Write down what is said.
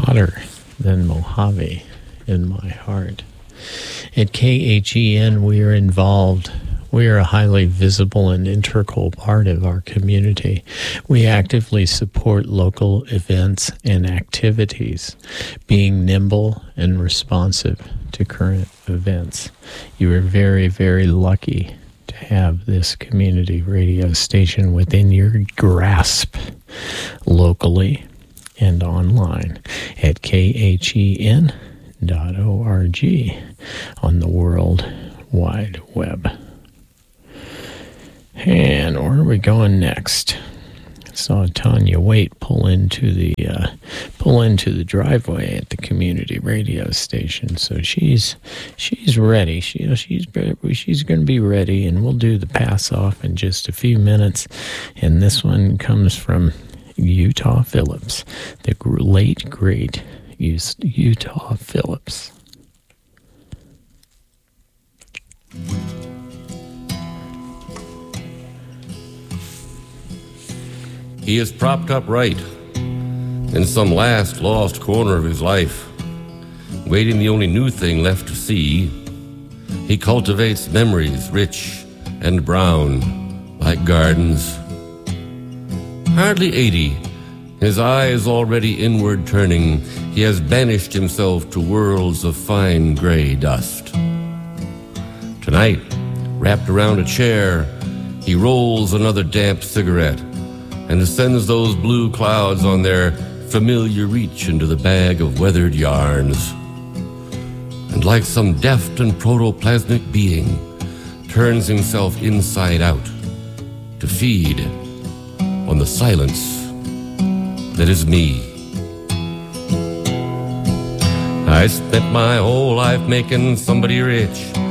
hotter than Mojave in my heart. At KHEN, we are involved. We are a highly visible and integral part of our community. We actively support local events and activities, being nimble and responsive to current events. You are very, very lucky to have this community radio station within your grasp, locally and online at khen.org on the World Wide Web. And where are we going next? I saw Tanya Waite pull into the driveway at the community radio station. So she's ready. She's going to be ready, and we'll do the pass off in just a few minutes. And this one comes from Utah Phillips, the late great Utah Phillips. He is propped upright in some last lost corner of his life, waiting the only new thing left to see. He cultivates memories rich and brown like gardens. Hardly 80, his eyes already inward turning, he has banished himself to worlds of fine gray dust. Tonight, wrapped around a chair, he rolls another damp cigarette and sends those blue clouds on their familiar reach into the bag of weathered yarns. And like some deft and protoplasmic being, turns himself inside out to feed on the silence that is me. I spent my whole life making somebody rich,